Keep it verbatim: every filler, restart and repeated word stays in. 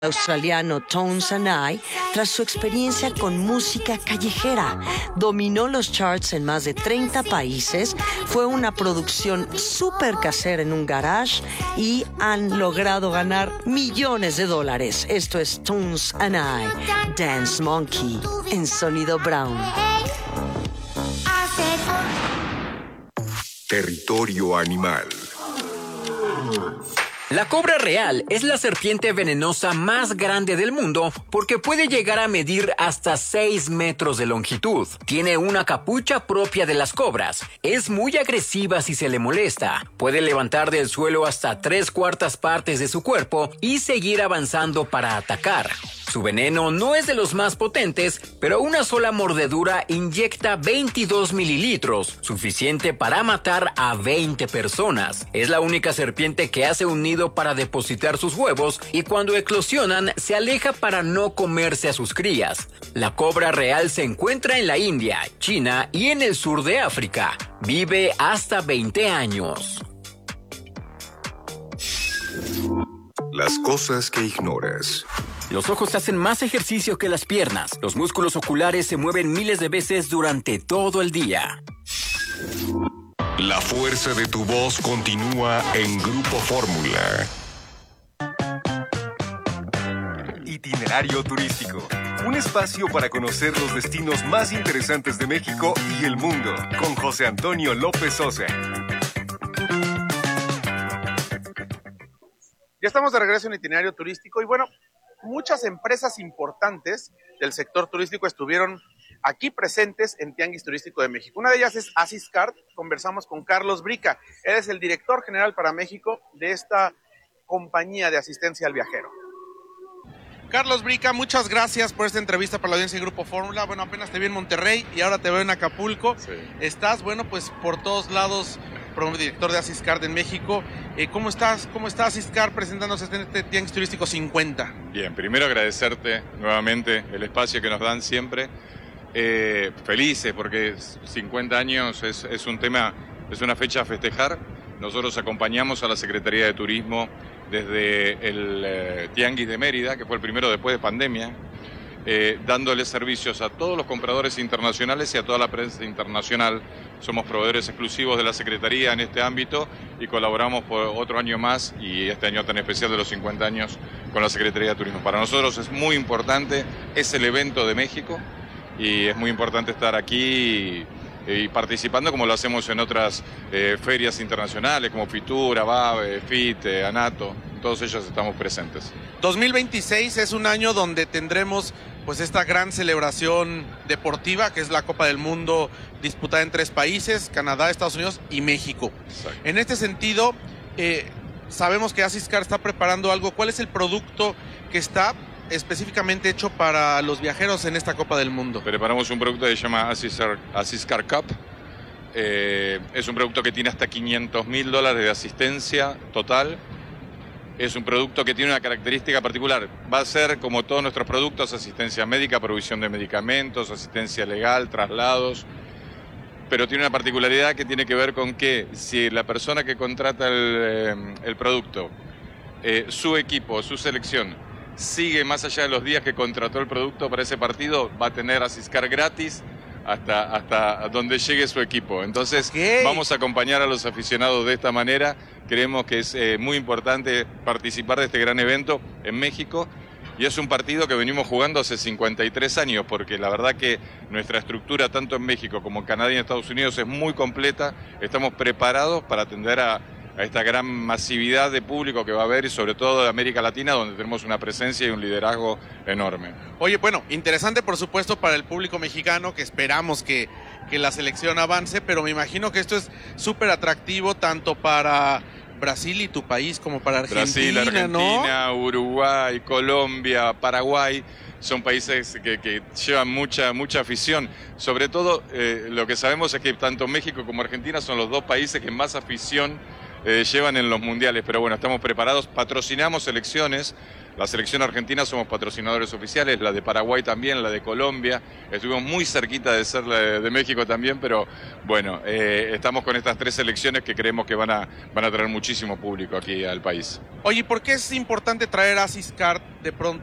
australiano Tones and I, tras su experiencia con música callejera. Dominó los charts en más de treinta países, fue una producción súper casera en un garage y han logrado ganar millones de dólares. Esto es Tones and I, Dance Monkey, en Sonido Brown. Territorio animal. La cobra real es la serpiente venenosa más grande del mundo porque puede llegar a medir hasta seis metros de longitud. Tiene una capucha propia de las cobras. Es muy agresiva si se le molesta. Puede levantar del suelo hasta tres cuartas partes de su cuerpo y seguir avanzando para atacar. Su veneno no es de los más potentes, pero una sola mordedura inyecta veintidós mililitros, suficiente para matar a veinte personas. Es la única serpiente que hace un nido para depositar sus huevos y cuando eclosionan se aleja para no comerse a sus crías. La cobra real se encuentra en la India, China y en el sur de África. Vive hasta veinte años. Las cosas que ignoras. Los ojos hacen más ejercicio que las piernas. Los músculos oculares se mueven miles de veces durante todo el día. La fuerza de tu voz continúa en Grupo Fórmula. Itinerario turístico. Un espacio para conocer los destinos más interesantes de México y el mundo. Con José Antonio López Sosa. Ya estamos de regreso en Itinerario Turístico y bueno, muchas empresas importantes del sector turístico estuvieron aquí presentes en Tianguis Turístico de México. Una de ellas es Asiscard. Conversamos con Carlos Brica. Él es el director general para México de esta compañía de asistencia al viajero. Carlos Brica, muchas gracias por esta entrevista para la audiencia de Grupo Fórmula. Bueno, apenas te vi en Monterrey y ahora te veo en Acapulco. Sí. Estás, bueno, pues por todos lados, director de Asiscard en México. Eh, ¿Cómo estás? ¿Cómo está Asiscard presentándose en este Tianguis Turístico cincuenta? Bien, primero agradecerte nuevamente el espacio que nos dan siempre. Eh, felices porque cincuenta años es, es un tema, es una fecha a festejar. Nosotros acompañamos a la Secretaría de Turismo desde el eh, Tianguis de Mérida, que fue el primero después de pandemia, eh, dándole servicios a todos los compradores internacionales y a toda la prensa internacional. Somos proveedores exclusivos de la Secretaría en este ámbito y colaboramos por otro año más y este año tan especial de los cincuenta años con la Secretaría de Turismo. Para nosotros es muy importante, es el evento de México y es muy importante estar aquí y, y participando como lo hacemos en otras eh, ferias internacionales como FITUR, ABAB, FIT, eh, ANATO, todos ellos estamos presentes. dos mil veintiséis es un año donde tendremos pues esta gran celebración deportiva que es la Copa del Mundo disputada en tres países, Canadá, Estados Unidos y México. Exacto. En este sentido, eh, sabemos que Asiscard está preparando algo. ¿Cuál es el producto que está específicamente hecho para los viajeros en esta Copa del Mundo? Preparamos un producto que se llama Asiscard, Asiscard Cup. Eh, es un producto que tiene hasta quinientos mil dólares de asistencia total. Es un producto que tiene una característica particular. Va a ser, como todos nuestros productos, asistencia médica, provisión de medicamentos, asistencia legal, traslados. Pero tiene una particularidad que tiene que ver con que si la persona que contrata el, eh, el producto, eh, su equipo, su selección, sigue más allá de los días que contrató el producto para ese partido, va a tener Asiscard gratis hasta, hasta donde llegue su equipo. Entonces, okay, vamos a acompañar a los aficionados de esta manera. Creemos que es eh, muy importante participar de este gran evento en México y es un partido que venimos jugando hace cincuenta y tres años porque la verdad que nuestra estructura tanto en México como en Canadá y en Estados Unidos es muy completa. Estamos preparados para atender a a esta gran masividad de público que va a haber y sobre todo de América Latina, donde tenemos una presencia y un liderazgo enorme. Oye, bueno, interesante por supuesto para el público mexicano, que esperamos que, que la selección avance, pero me imagino que esto es súper atractivo tanto para Brasil y tu país como para Argentina, Brasil, Argentina, ¿no? Uruguay, Colombia, Paraguay. Son países que, que llevan mucha, mucha afición. Sobre todo, eh, lo que sabemos es que tanto México como Argentina son los dos países que más afición Eh, llevan en los mundiales, pero bueno, estamos preparados, patrocinamos selecciones, La selección argentina somos patrocinadores oficiales, la de Paraguay también, la de Colombia. Estuvimos muy cerquita de ser la de, de México también, pero bueno, eh, estamos con estas tres selecciones que creemos que van a, van a traer muchísimo público aquí al país. Oye, ¿por qué es importante traer Asiscard de pronto